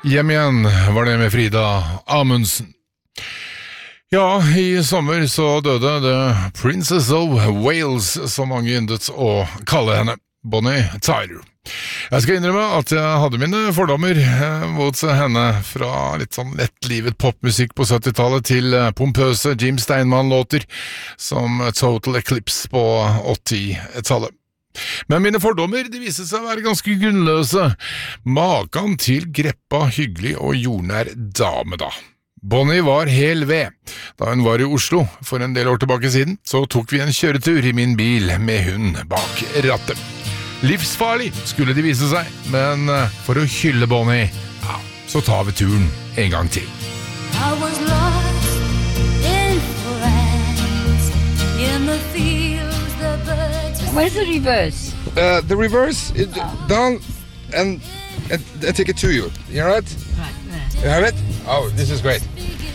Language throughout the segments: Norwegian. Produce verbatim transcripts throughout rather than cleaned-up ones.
Hjem igjen var det med Frida Amundsen. Ja, i sommer så døde The Princess of Wales, som mange yndet å kalle henne, Bonnie Tyler. Jeg skal innrømme at jeg hadde mine fordommer mot henne, fra litt sånn lettlivet popmusikk på syttitallet til pompøse Jim Steinman-låter som Total Eclipse på åttitallet. Men mine fordommer de viste seg å være ganske grunnløse. Makan til greppa, hyggelig og jordnær dame da. Bonnie var hel ved. Da hun var i Oslo for en del år tilbake siden, så tok vi en kjøretur i min bil med hund bak rattet. Livsfarlig skulle det vise seg, men for å hylle Bonnie, ja, så tar vi turen en gang til. I was lost in France, in the fields, the birds. Where's the reverse? Uh, the reverse, it, Oh. down and, and I take it to you. You all right? Right there. You have it? Oh, this is great.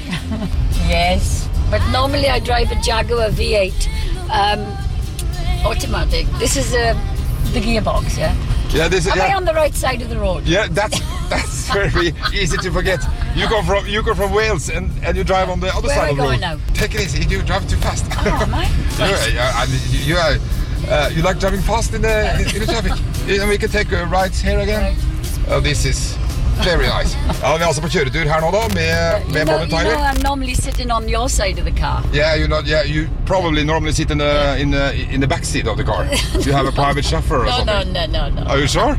Yes, but normally I drive a Jaguar V eight, um, automatic. This is a the gearbox, yeah. Yeah, this is. Am I Yeah, on the right side of the road? yeah, that's that's very easy to forget. You come from you come from Wales and, and you drive on the other Where side are of the we road. going now? Take it easy. You drive too fast. Oh, am I? you, yeah, and you, are, uh, you like driving fast in the in, in the traffic. And we can take uh, rides here again. Oh, this is very nice. Ja, vi er altså på kjøretur her nå da med You med know, Bonnie you know, Tyler. I'm normally sitting on your side of the car. Yeah, you know, yeah, you probably normally sit in the in the in the back seat of the car. You have a private chauffeur or No, something. no, no, no, no. Are you sure?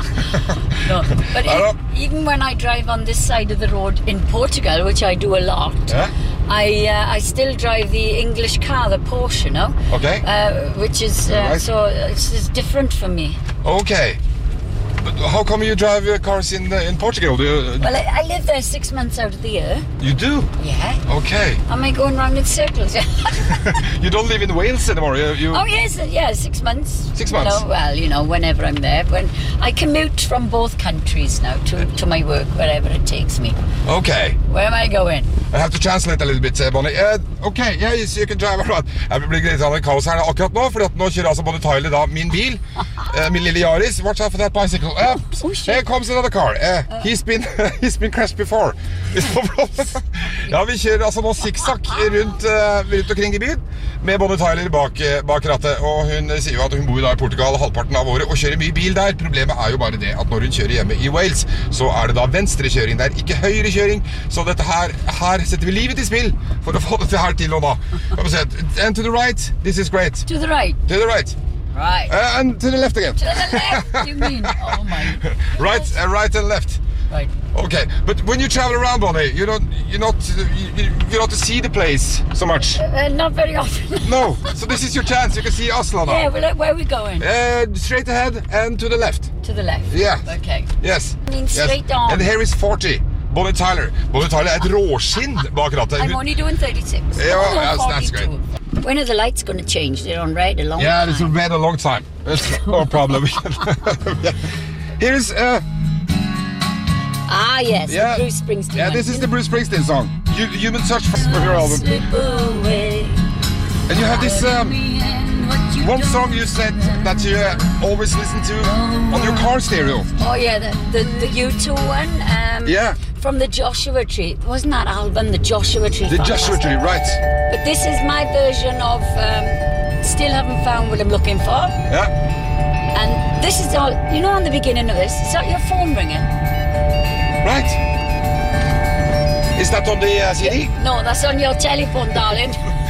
no. But I e- don't- even when I drive on this side of the road in Portugal, which I do a lot, Yeah. I uh, I still drive the English car, the Porsche, no? Okay. Uh, which is uh, Right. so it's, it's different for me. Okay. But how come you drive uh, cars in uh, in Portugal? Do you, Well, I, I live there six months out of the year. you do? Yeah. Okay. Am I going round in circles? You don't live in Wales anymore. You, you Oh yes, yeah, six months. Six You months? know, well, you know, whenever I'm there. When I commute from both countries now to, to my work, wherever it takes me. Okay. Where am I going? I have to translate a little bit, uh, Bonnie. Uh, okay, yeah, you, you can drive around. Jeg blir litt sånn kaos her akkurat nå, fordi at nå kjører altså Bonnie Tyler da min bil, uh, min lille Yaris. Watch out for that bicycle. Uh, Oh, shit. here comes another car. Uh, he's been he's been crashed before. It's no problem. Ja, vi kjører altså nå sikksakk rundt, uh, rundt omkring i byen med Bonnie Tyler bak, uh, bak rattet. Og hun sier jo at hun bor da i Portugal halvparten av året og kjører mye bil der. Problemet er jo bare det at når hun kjører hjemme i Wales, så er det da venstrekjøring der, ikke høyrekjøring. Så dette her, her setter vi livet i spill for å få dette her til og da. And to the right, this is great. To the right. To the right. Right. Uh, and to the left again. To the left, you mean? Oh my. Right, uh, right and left. Right. Okay, but when you travel around, Bonnie, you don't, you're not, you, you're not to see the place so much. Uh, not very often. No, so this is your chance. You can see Oslo now. Yeah, well, where are we going? Uh, straight ahead and to the left. To the left. Yeah. Okay. Yes. I mean, Yes. straight on. And here is forty. Bonnie Tyler. Bonnie Tyler er et råskinn bak rattet. I'm only doing thirty-six. Yeah, Oh, yes, that's forty-two. When are the lights going to change? They're on red a long Yeah, time. it's been a long time. It's no problem. Here is, uh, Ah, yes, yeah, the Bruce Springsteen. yeah, one. this is the Bruce Springsteen song. You, Human Search for your album. Slip away. And you have this um, What you one done. song you said that you uh, always listen to on your car stereo. Oh yeah, the the, the U two one. Um, Yeah. From the Joshua Tree. Wasn't that album the Joshua Tree? The Files? Joshua Tree, right. But this is my version of um, Still Haven't Found What I'm Looking For. Yeah. And this is all, you know, on the beginning of this, is that your phone ringing? Right. Is that on the uh, C D? No, that's on your telephone, darling.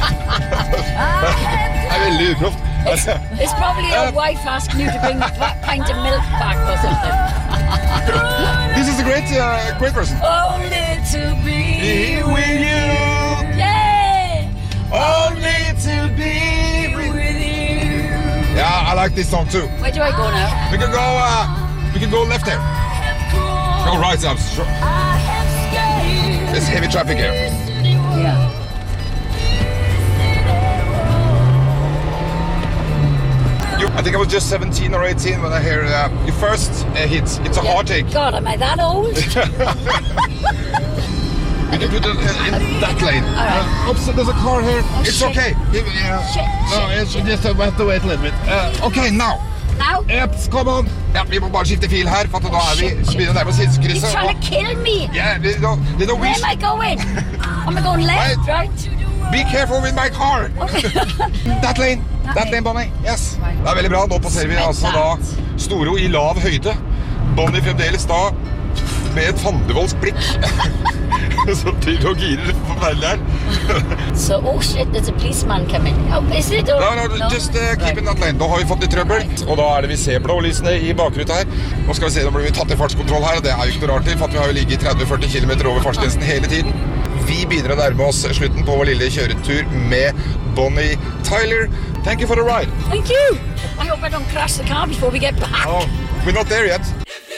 Det er veldig uproft. It's, it's probably your Uh, wife asking you to bring a pa- pint of milk back or something. This is a great, uh, great version. Only to be Be with you. Yeah! Only to be with With you. Yeah, I like this song too. Where do I go now? We can go, uh, we can go left here. Go right, I'm sure. There's heavy traffic here. Yeah. You, I think I was just seventeen or eighteen when I hear uh, your first uh, hit. It's a Yeah. heartache. God, am I that old? We can put it in, in that lane. All right. Uh, oops, there's a car here. Oh, it's shit. okay. Give- yeah. Shit, No, shit, it's shit. just uh, we have to wait a little bit. Uh, okay, now now? Eps, come on! Ja, vi må bare skifte fil her, for at nå er vi begynner å nærme oss He's Hinsekrysset. trying to kill me. Yeah, there's no, there's no Where wish. am I going? Am I going left, Right. right? Be careful with my car! That lane! That lane, Bonnie. Yes. Det er veldig bra. Nå passerer vi altså da Storo i lav høyde. Bonnie fremdeles da med et fandevoldsk blikk. Som til å gire forferdelig her. So, oh shit, there's a policeman coming. Oh, is it? Or... No, no, just uh, keep in that lane. Da har vi fått litt trøbbel. Og da er det vi ser blålysene i bakruta her. Nå skal vi se, nå blir vi tatt i fartskontroll her. Det er jo ikke noe rart til, for at vi har jo ligget tretti til førti kilometer over fartsgrensen hele tiden. Vi begynner å nærme oss slutten på vår lille kjøretur med Bonnie Tyler. Thank you for the ride. Thank you. I hope I don't crash the car before we get back. Oh, we're not there yet.